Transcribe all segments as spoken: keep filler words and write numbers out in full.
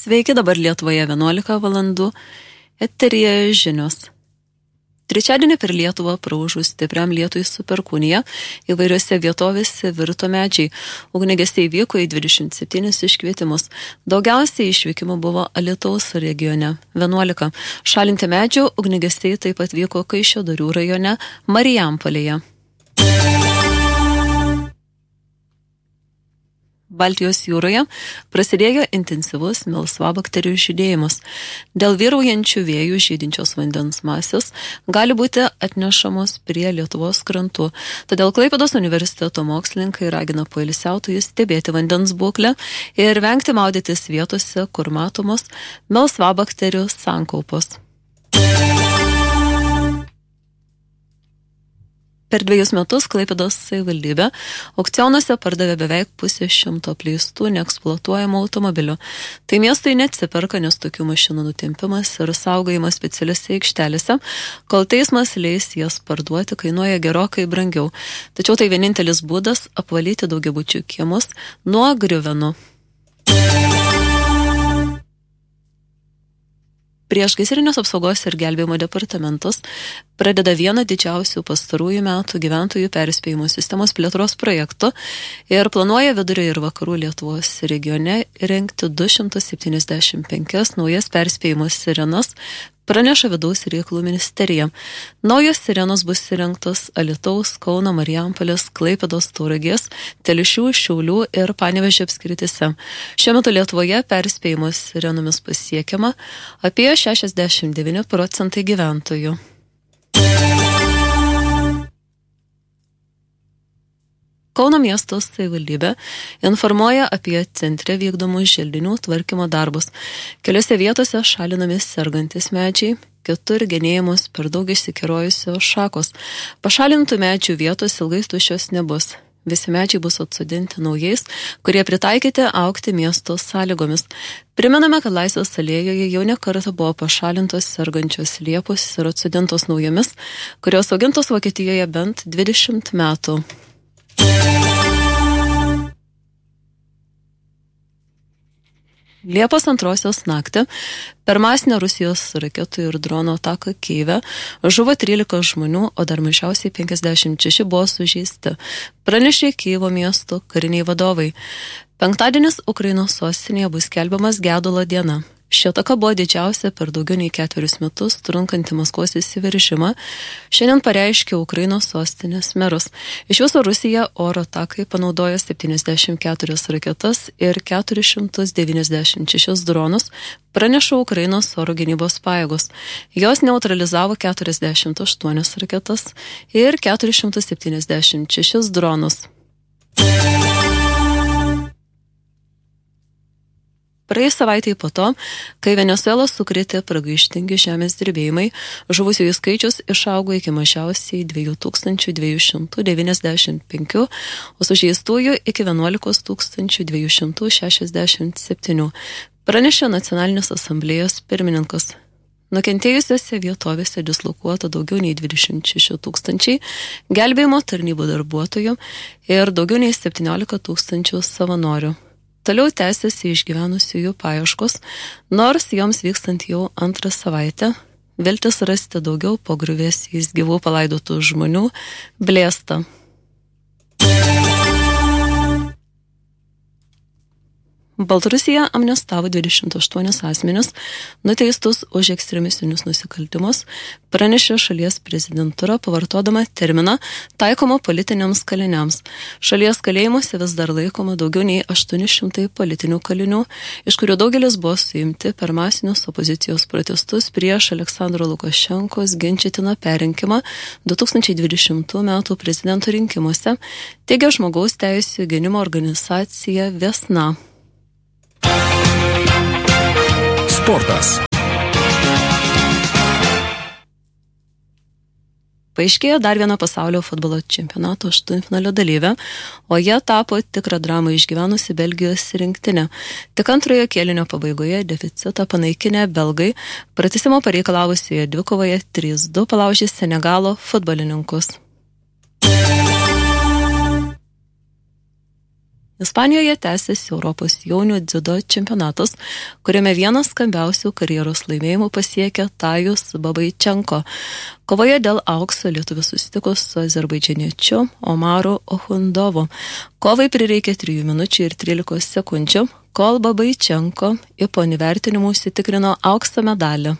Sveiki, dabar Lietuvoje vienuolika valandų, eteryje žinios. Trečiadienį per Lietuvą praūžus stipriam lietui su perkūnija, įvairiose vietovėse virto medžiai. Ugniagesiai vyko į dvidešimt septynis iškvietimus. Daugiausiai išvykimų buvo Alytaus regione – vienuolika. Šalinti medžių ugniagesiai taip pat vyko Kaišiadorių rajone, Marijampolėje. Baltijos jūroje prasidėjo intensyvus melsvabakterijų žydėjimas. Dėl vyraujančių vėjų žydinčios vandens masės gali būti atnešamos prie Lietuvos krantų. Todėl Klaipėdos universiteto mokslininkai ragina poilsiautojus stebėti vandens būklę ir vengti maudytis vietose, kur matomos melsvabakterijų sankaupos. Per dviejus metus Klaipėdos savivaldybė aukcionuose pardavė beveik pusę šimto apleistų neeksploatuojamų automobilių. Tai miestui neatsiperka, nes tokių mašinų nutempimas ir saugojimas specialiose aikštelėse, kol teismas leis jas parduoti, kainuoja gerokai brangiau. Tačiau tai vienintelis būdas apvalyti daugiabučių kiemus nuo griuvenų. Priešgaisrinės apsaugos ir gelbėjimo departamentas pradeda vieną didžiausių pastarųjų metų gyventojų perspėjimo sistemos plėtros projektų ir planuoja vidurio ir vakarų Lietuvos regione įrengti du šimtus septyniasdešimt penkias naujas perspėjimo sirenas, praneša Vidaus reikalų ministerija. Naujos sirenos bus įrengtos Alytaus, Kauno, Marijampolės, Klaipėdos, Tauragės, Telšių, Šiaulių ir Panevėžio apskrityse. Šiuo metu Lietuvoje perspėjimo sirenomis pasiekiama apie šešiasdešimt devyni procentai gyventojų. Kauno miesto savivaldybė informuoja apie centre vykdomų želdinių tvarkymo darbus. Keliose vietose šalinami sergantis medžiai, kitur genėjamos per daug išsikerojusios šakos. Pašalintų medžių vietos ilgai tuščios nebus. Visi medžiai bus atsodinti naujais, kurie pritaikyti augti miesto sąlygomis. Primename, kad Laisvės alėjoje jau ne kartą buvo pašalintos sergančios liepos ir atsodintos naujomis, kurios augintos Vokietijoje bent dvidešimt metų. Liepos antrosios naktį per masinę Rusijos raketų ir drono ataką Kijeve žuvo trylika žmonių, o dar mažiausiai penkiasdešimt šeši buvo sužeisti, pranešė Kijevo miesto kariniai vadovai. Penktadienis Ukrainos sostinėje bus skelbiamas gedulo diena. Ši ataka buvo didžiausia per daugiau nei ketverius metus trunkantį Maskvos įsiveržimą. Šiandien pareiškė Ukrainos sostinės merus. Iš viso Rusija oro atakai panaudojo septyniasdešimt keturias raketas ir keturis šimtus devyniasdešimt šešis dronus, praneša Ukrainos oro gynybos pajėgos. Jos neutralizavo keturiasdešimt aštuonias raketas ir keturis šimtus septyniasdešimt šešis dronus. Praėjus savaitei po to, kai Venesuelą sukrėtė pragaištingi žemės drebėjimai, žuvusiųjų skaičius išaugo iki mažiausiai dviejų tūkstančių dviejų šimtų devyniasdešimt penkių, o sužeistųjų iki vienuolikos tūkstančių dviejų šimtų šešiasdešimt septynių, pranešė Nacionalinės asamblėjos pirmininkas. Nukentėjusiose vietovėse dislokuota daugiau nei dvidešimt šeši tūkstančiai gelbėjimo tarnybų darbuotojų ir daugiau nei septyniolika tūkstančių savanorių. Toliau tęsiasi išgyvenusiųjų paieškos, nors joms vykstant jau antrą savaitę, viltis rasti daugiau po griuvėsiais gyvų palaidotų žmonių blėsta. Baltarusija amnestavo dvidešimt aštuonis asmenis, nuteistus už ekstremistinius nusikaltimus, pranešė šalies prezidentūra pavartodama terminą taikomo politiniams kaliniams. Šalies kalėjimuose vis dar laikoma daugiau nei aštuoni šimtai politinių kalinių, iš kurių daugelis buvo suimti per masinius opozicijos protestus prieš Aleksandro Lukašenkos ginčytiną perrinkimą du tūkstančiai dvidešimtų metų prezidento rinkimuose, teigia žmogaus teisių gynimo organizacija Vesna. Sportas. Paaiškėjo dar viena pasaulio futbolo čempionato aštuntfinalio dalyvė, o jie tapo tikrą dramą išgyvenusi Belgijos rinktinė. Tik antrojo kėlinio pabaigoje deficitą panaikinę belgai pratęsimo pareikalavusioje dvikovoje trys du palaužė Senegalo futbolininkus. Ispanijoje tęsiasi Europos jaunių dziudo čempionatas, kuriame vienas skambiausių karjeros laimėjimų pasiekė Tajus Babaičenko. Kovoje dėl aukso lietuvis susitiko su azerbaidžianiečiu Omaru Ohundovu. Kovai prireikė trijų minučių ir trylikos sekundžių, kol Babaičenko į po įvertinimų užsitikrino aukso medalį.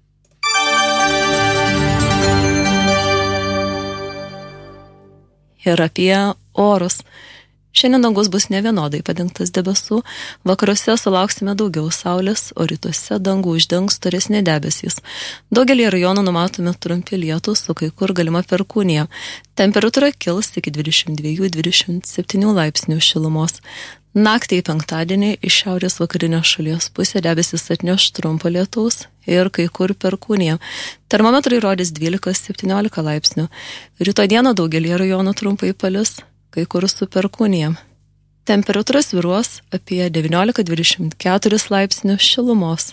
Ir apie orus. Šiandien dangus bus nevienodai padengtas debesų, vakaruose sulauksime daugiau saulės, o rytuose dangų uždengs storesni debesys. Daugelį rajonų numatomi trumpi lietūs, su kai kur galima perkūnija. Temperatūra kils iki dvidešimt dviejų iki dvidešimt septynių laipsnių šilumos. Naktį į penktadienį iš šiaurės vakarinio šalies pusė debesis atneš trumpo lietaus ir kai kur perkūnija. Termometrai rodys dvylika septyniolika laipsnių. Rytoj dieną daugelį rajonų trumpai palis, kai kur su perkūnija. Temperatūra svyruos apie devyniolika dvidešimt keturis laipsnių šilumos.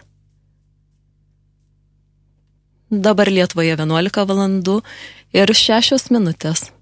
Dabar Lietuvoje vienuolika valandų ir šešios minutės.